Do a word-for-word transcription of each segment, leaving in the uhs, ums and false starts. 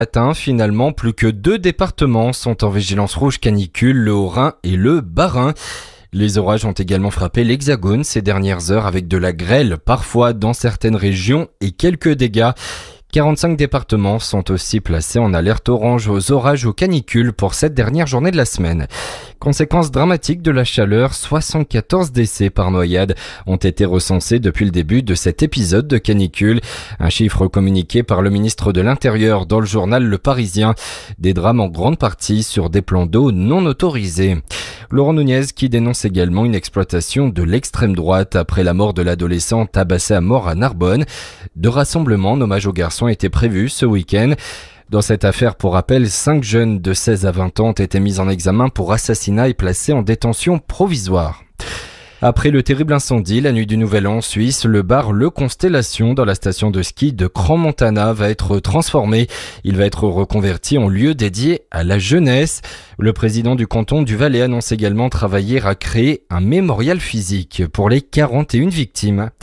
Matin, finalement, plus que deux départements sont en vigilance rouge canicule, le Haut-Rhin et le Bas-Rhin. Les orages ont également frappé l'Hexagone ces dernières heures avec de la grêle, parfois dans certaines régions, et quelques dégâts. quarante-cinq départements sont aussi placés en alerte orange aux orages aux canicules pour cette dernière journée de la semaine. Conséquence dramatique de la chaleur, soixante-quatorze décès par noyade ont été recensés depuis le début de cet épisode de canicule. Un chiffre communiqué par le ministre de l'Intérieur dans le journal Le Parisien. Des drames en grande partie sur des plans d'eau non autorisés. Laurent Nunez qui dénonce également une exploitation de l'extrême droite après la mort de l'adolescent tabassé à mort à Narbonne. Deux rassemblements en hommage aux garçons étaient prévus ce week-end. Dans cette affaire, pour rappel, cinq jeunes de seize à vingt ans ont été mis en examen pour assassinat et placés en détention provisoire. Après le terrible incendie, la nuit du Nouvel An en Suisse, le bar Le Constellation dans la station de ski de Crans-Montana va être transformé. Il va être reconverti en lieu dédié à la jeunesse. Le président du canton du Valais annonce également travailler à créer un mémorial physique pour les quarante et une victimes.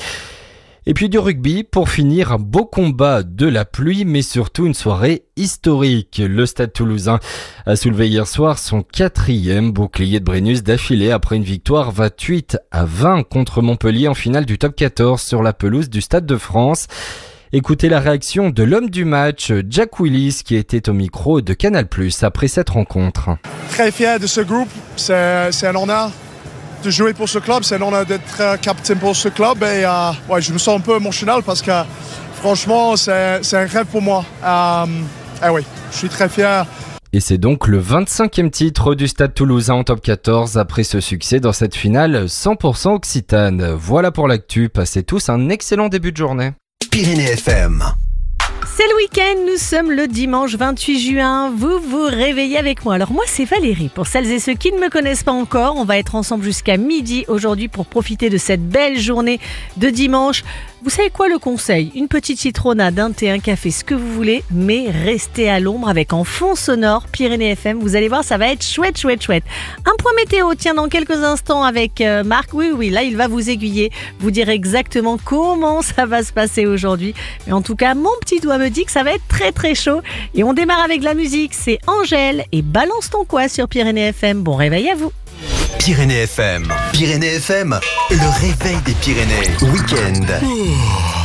Et puis du rugby, pour finir, un beau combat de la pluie, mais surtout une soirée historique. Le Stade Toulousain a soulevé hier soir son quatrième bouclier de Brennus d'affilée après une victoire vingt-huit à vingt contre Montpellier en finale du top quatorze sur la pelouse du Stade de France. Écoutez la réaction de l'homme du match, Jack Willis, qui était au micro de Canal plus, après cette rencontre. Très fier de ce groupe, c'est, c'est un honneur de jouer pour ce club, c'est un honneur d'être capitaine pour ce club et euh, ouais, je me sens un peu émotionnel parce que franchement c'est, c'est un rêve pour moi. Euh, et oui, je suis très fier. Et c'est donc le vingt-cinquième titre du Stade Toulousain en top quatorze après ce succès dans cette finale cent pour cent occitane. Voilà pour l'actu, passez tous un excellent début de journée. Pyrénées F M. C'est le week-end, nous sommes le dimanche vingt-huit juin, vous vous réveillez avec moi. Alors moi c'est Valérie, pour celles et ceux qui ne me connaissent pas encore, on va être ensemble jusqu'à midi aujourd'hui pour profiter de cette belle journée de dimanche. Vous savez quoi le conseil ? Une petite citronnade, un thé, un café, ce que vous voulez, mais restez à l'ombre avec en fond sonore Pyrénées F M. Vous allez voir, ça va être chouette, chouette, chouette. Un point météo, tiens, dans quelques instants avec euh, Marc. Oui, oui, là, il va vous aiguiller, vous dire exactement comment ça va se passer aujourd'hui. Mais en tout cas, mon petit doigt me dit que ça va être très, très chaud. Et on démarre avec de la musique, c'est Angèle et Balance ton quoi sur Pyrénées F M. Bon réveil à vous. Pyrénées F M. Pyrénées F M, le réveil des Pyrénées. Week-end.